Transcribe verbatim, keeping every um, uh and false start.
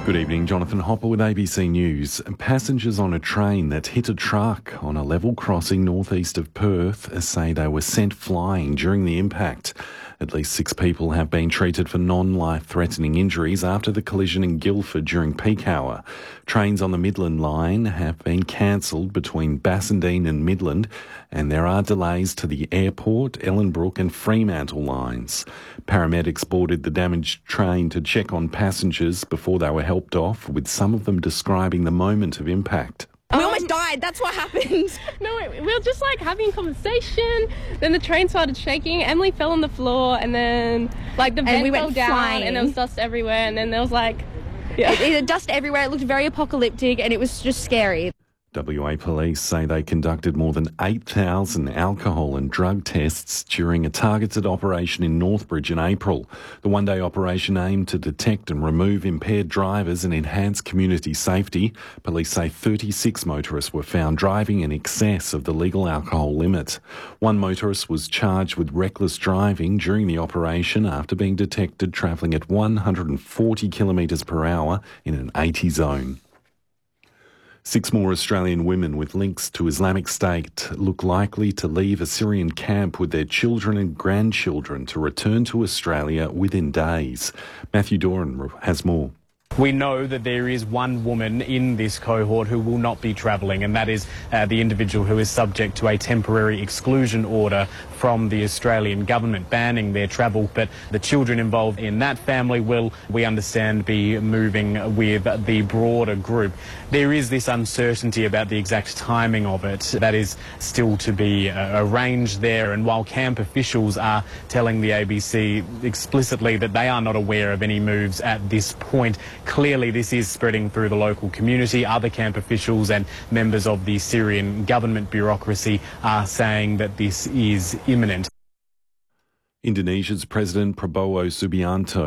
Good evening, Jonathan Hopper with A B C News. Passengers on a train that hit a truck on a level crossing northeast of Perth say they were sent flying during the impact. At least six people have been treated for non-life-threatening injuries after the collision in Guildford during peak hour. Trains on the Midland line have been cancelled between Bassendean and Midland, and there are delays to the airport, Ellenbrook and Fremantle lines. Paramedics boarded the damaged train to check on passengers before they were helped off, with some of them describing the moment of impact. We almost died, that's what happened. No, we were just like having a conversation, then the train started shaking, Emily fell on the floor, and then like the vent we fell went down flying. and there was dust everywhere, and then there was like, yeah. It, it, dust everywhere, it looked very apocalyptic and it was just scary. W A Police say they conducted more than eight thousand alcohol and drug tests during a targeted operation in Northbridge in April. The one-day operation aimed to detect and remove impaired drivers and enhance community safety. Police say thirty-six motorists were found driving in excess of the legal alcohol limit. One motorist was charged with reckless driving during the operation after being detected travelling at one hundred forty kilometres per hour in an eighty zone. Six more Australian women with links to Islamic State look likely to leave a Syrian camp with their children and grandchildren to return to Australia within days. Matthew Doran has more. We know that there is one woman in this cohort who will not be travelling, and that is uh, the individual who is subject to a temporary exclusion order from the Australian government banning their travel. But the children involved in that family will, we understand, be moving with the broader group. There is this uncertainty about the exact timing of it. That is still to be uh, arranged there. And while camp officials are telling the A B C explicitly that they are not aware of any moves at this point, clearly this is spreading through the local community. Other camp officials and members of the Syrian government bureaucracy are saying that this is imminent. Indonesia's President Prabowo Subianto